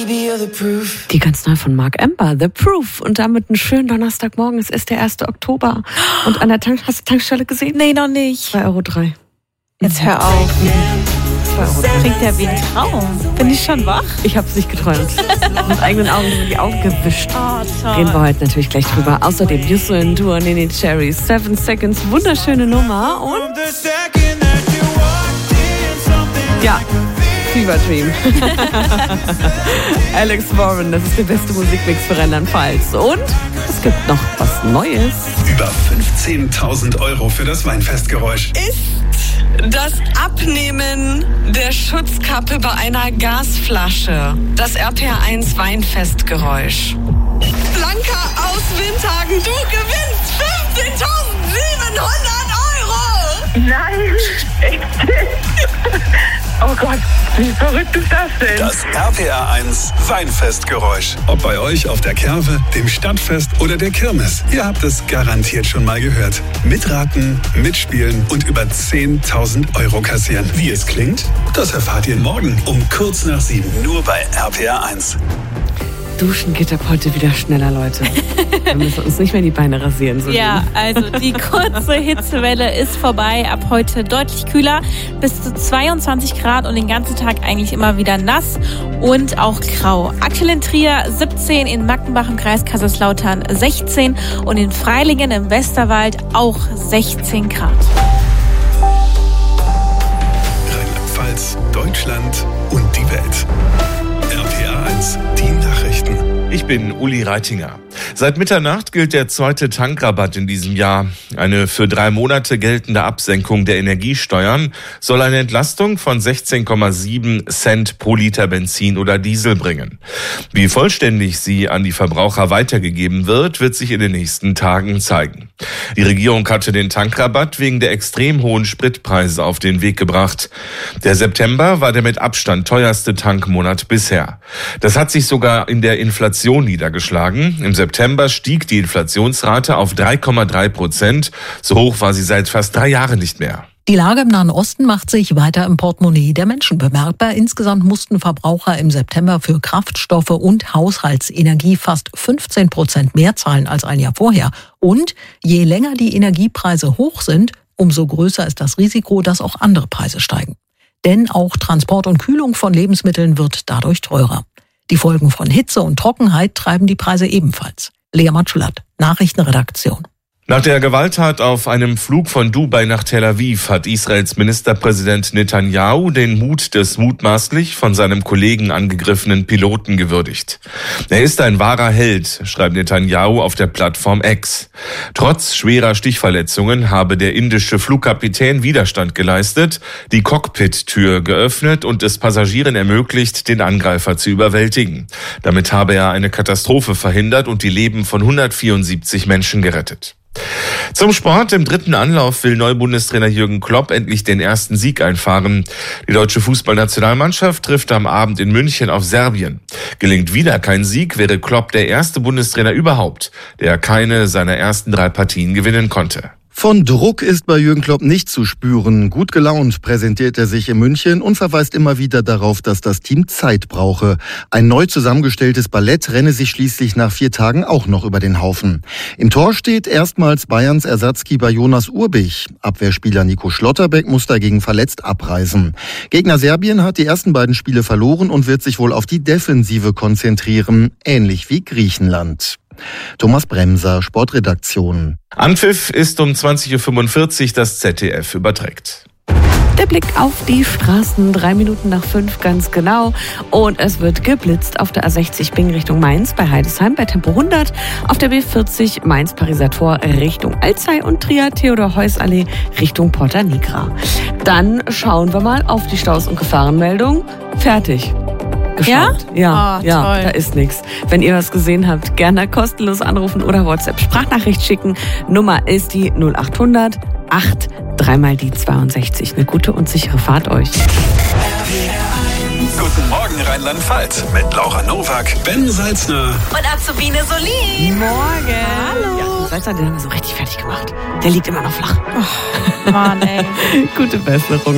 baby, you're the proof. Die ganz neu von Mark Amber, The Proof. Und damit einen schönen Donnerstagmorgen. Es ist der 1. Oktober. Und an der hast du die Tankstelle gesehen? Nee, noch nicht. 2,03 €. Jetzt hör auf. 2 €. Klingt ja wie ein Traum. Bin ich schon wach? Ich hab's nicht geträumt. Mit eigenen Augen in die Augen gewischt. Oh, toll. Reden wir heute natürlich gleich drüber. Außerdem Yusu und Dua Nini Cherry, 7 Seconds, wunderschöne Nummer. Und ja, Fever Dream. Alex Warren, das ist der beste Musikmix für Rheinland-Pfalz. Und es gibt noch was Neues. Über 15.000 € für das Weinfestgeräusch. Ist das Abnehmen der Schutzkappe bei einer Gasflasche. Das RPR1 Weinfestgeräusch. Blanca aus Windhagen, du gewinnst 15.700 €! Nein, echt? Oh Gott, wie verrückt ist das denn? Das RPR1 Weinfestgeräusch. Ob bei euch auf der Kerwe, dem Stadtfest oder der Kirmes. Ihr habt es garantiert schon mal gehört. Mitraten, mitspielen und über 10.000 € kassieren. Wie es klingt, das erfahrt ihr morgen um kurz nach 7. Nur bei RPR1. Duschen geht ab heute wieder schneller, Leute. Wir müssen uns nicht mehr die Beine rasieren. So Ja, also die kurze Hitzewelle ist vorbei. Ab heute deutlich kühler, bis zu 22 Grad und den ganzen Tag eigentlich immer wieder nass und auch grau. Aktuell in Trier 17, in Mackenbach im Kreis Kaiserslautern 16 und in Freilingen im Westerwald auch 16 Grad. Rheinland-Pfalz, Deutschland und die Welt. RPR1, die Nachrichten. Ich bin Uli Reitinger. Seit Mitternacht gilt der zweite Tankrabatt in diesem Jahr. Eine für 3 Monate geltende Absenkung der Energiesteuern soll eine Entlastung von 16,7 Cent pro Liter Benzin oder Diesel bringen. Wie vollständig sie an die Verbraucher weitergegeben wird, wird sich in den nächsten Tagen zeigen. Die Regierung hatte den Tankrabatt wegen der extrem hohen Spritpreise auf den Weg gebracht. Der September war der mit Abstand teuerste Tankmonat bisher. Das hat sich sogar in der Inflation niedergeschlagen. Im September stieg die Inflationsrate auf 3,3%. So hoch war sie seit fast 3 Jahren nicht mehr. Die Lage im Nahen Osten macht sich weiter im Portemonnaie der Menschen bemerkbar. Insgesamt mussten Verbraucher im September für Kraftstoffe und Haushaltsenergie fast 15% mehr zahlen als ein Jahr vorher. Und je länger die Energiepreise hoch sind, umso größer ist das Risiko, dass auch andere Preise steigen. Denn auch Transport und Kühlung von Lebensmitteln wird dadurch teurer. Die Folgen von Hitze und Trockenheit treiben die Preise ebenfalls. Lea Matschulat, Nachrichtenredaktion. Nach der Gewalttat auf einem Flug von Dubai nach Tel Aviv hat Israels Ministerpräsident Netanyahu den Mut des mutmaßlich von seinem Kollegen angegriffenen Piloten gewürdigt. Er ist ein wahrer Held, schreibt Netanyahu auf der Plattform X. Trotz schwerer Stichverletzungen habe der indische Flugkapitän Widerstand geleistet, die Cockpit-Tür geöffnet und es Passagieren ermöglicht, den Angreifer zu überwältigen. Damit habe er eine Katastrophe verhindert und die Leben von 174 Menschen gerettet. Zum Sport. Im 3. Anlauf will Neubundestrainer Jürgen Klopp endlich den ersten Sieg einfahren. Die deutsche Fußballnationalmannschaft trifft am Abend in München auf Serbien. Gelingt wieder kein Sieg, wäre Klopp der erste Bundestrainer überhaupt, der keine seiner ersten 3 Partien gewinnen konnte. Von Druck ist bei Jürgen Klopp nicht zu spüren. Gut gelaunt präsentiert er sich in München und verweist immer wieder darauf, dass das Team Zeit brauche. Ein neu zusammengestelltes Ballett renne sich schließlich nach 4 Tagen auch noch über den Haufen. Im Tor steht erstmals Bayerns Ersatzkeeper Jonas Urbich. Abwehrspieler Nico Schlotterbeck muss dagegen verletzt abreisen. Gegner Serbien hat die ersten beiden Spiele verloren und wird sich wohl auf die Defensive konzentrieren, ähnlich wie Griechenland. Thomas Bremser, Sportredaktion. Anpfiff ist um 20.45 Uhr, das ZDF überträgt. Der Blick auf die Straßen, 3 Minuten nach 5 ganz genau. Und es wird geblitzt auf der A60 Bing Richtung Mainz bei Heidesheim bei Tempo 100. Auf der B40 Mainz-Pariser Tor Richtung Alzey und Trier Theodor-Heuss-Allee Richtung Porta Nigra. Dann schauen wir mal auf die Staus- und Gefahrenmeldung. Fertig. Geschaut. Ja, toll. Da ist nichts. Wenn ihr was gesehen habt, gerne kostenlos anrufen oder WhatsApp-Sprachnachricht schicken. Nummer ist die 0800 8 3 mal die 62. Eine gute und sichere Fahrt euch. Guten Morgen Rheinland-Pfalz mit Laura Nowak, Ben Salzner Und Azubine Solin. Morgen. Hallo. Ja, Salzer, den haben wir so richtig fertig gemacht. Der liegt immer noch flach. Oh, Mann, ey. Gute Besserung.